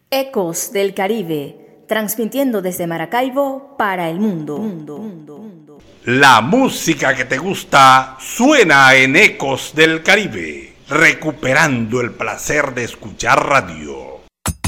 Ecos del Caribe, transmitiendo desde Maracaibo para el mundo. La música que te gusta suena en Ecos del Caribe, recuperando el placer de escuchar radio.